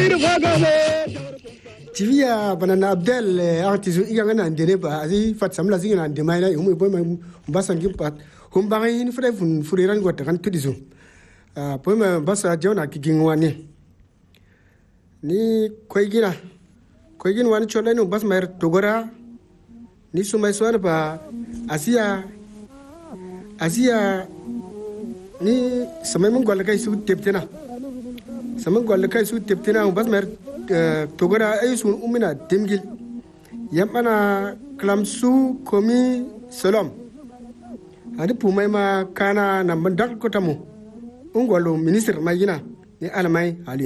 Tivia banana Abdel artisu iganga ndene ba azi fat samla zingina ndemaina umu boy basan gimpat humbangi ni fure fun furiran gota kan tudisu boy basa jona kigingwani ni koygin wani chola no bas mer togora ni sumai suana ba asia ni samai mun gwal kai su teptena bas mer togora ay sun umina demgil yamana klamsu komi solom adi pumai ma kana na mandak kotamu ungwalo minister magina ni alamai ali